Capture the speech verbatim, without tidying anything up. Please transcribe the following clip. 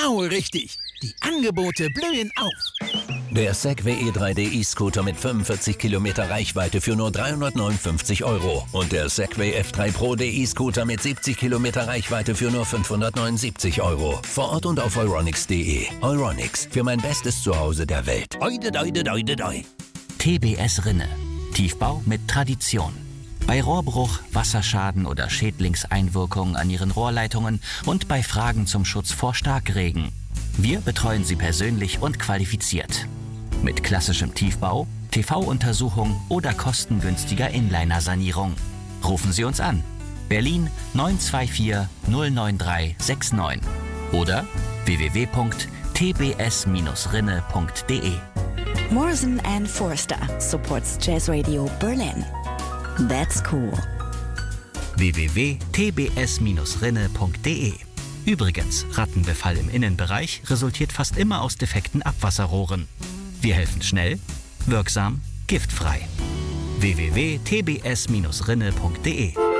Genau richtig. Die Angebote blühen auf. Der Segway E drei D E-Scooter mit fünfundvierzig Kilometer Reichweite für nur dreihundertneunundfünfzig Euro. Und der Segway F drei Pro D E-Scooter mit siebzig Kilometer Reichweite für nur fünfhundertneunundsiebzig Euro. Vor Ort und auf euronics punkt de. Euronics, für mein bestes Zuhause der Welt. Oide, oide, oide, oide. T B S Rinne. Tiefbau mit Tradition. Bei Rohrbruch, Wasserschaden oder Schädlingseinwirkungen an Ihren Rohrleitungen und bei Fragen zum Schutz vor Starkregen. Wir betreuen Sie persönlich und qualifiziert. Mit klassischem Tiefbau, T V-Untersuchung oder kostengünstiger Inliner-Sanierung. Rufen Sie uns an. Berlin neun zwei vier null neun drei sechs neun oder w w w punkt t b s rinne punkt de. Morrison and Forster supports Jazz Radio Berlin. That's cool. w w w punkt t b s rinne punkt de. Übrigens, Rattenbefall im Innenbereich resultiert fast immer aus defekten Abwasserrohren. Wir helfen schnell, wirksam, giftfrei. w w w punkt t b s rinne punkt de